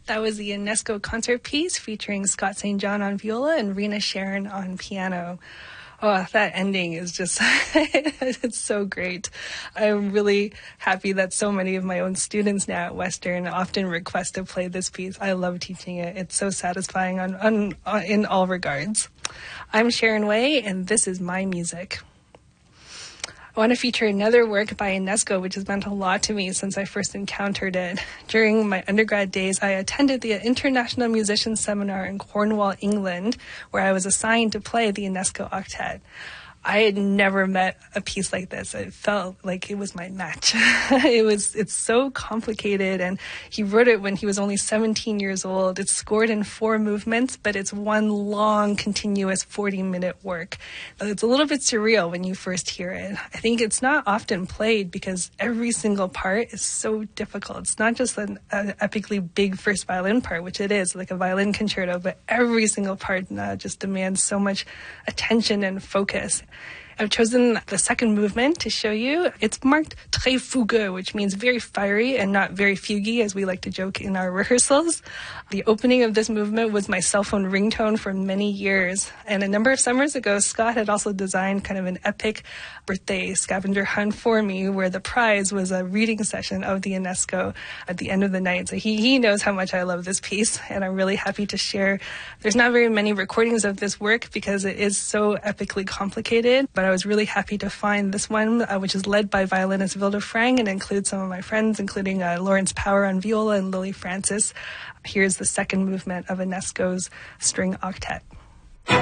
That was the UNESCO concert piece featuring Scott St. John on viola and Rena Sharon on piano. Oh, that ending is just, it's so great. I'm really happy that so many of my own students now at Western often request to play this piece. I love teaching it. It's so satisfying in all regards. I'm Sharon Way, and this is my music. I want to feature another work by UNESCO, which has meant a lot to me since I first encountered it. During my undergrad days, I attended the International Musicians Seminar in Cornwall, England, where I was assigned to play the UNESCO Octet. I had never met a piece like this. It felt like it was my match. It's so complicated, and he wrote it when he was only 17 years old. It's scored in 4 movements, but it's one long, continuous 40-minute work. It's a little bit surreal when you first hear it. I think it's not often played because every single part is so difficult. It's not just an epically big first violin part, which it is, like a violin concerto, but every single part just demands so much attention and focus. I've chosen the second movement to show you. It's marked très fougueux, which means very fiery and not very fuguey, as we like to joke in our rehearsals. The opening of this movement was my cell phone ringtone for many years. And a number of summers ago, Scott had also designed kind of an epic birthday scavenger hunt for me, where the prize was a reading session of the UNESCO at the end of the night. So he knows how much I love this piece, and I'm really happy to share. There's not very many recordings of this work because it is so epically complicated, but I was really happy to find this one, which is led by violinist Vilde Frang and includes some of my friends, including Lawrence Power on viola and Lily Francis. Here's the second movement of UNESCO's String Octet.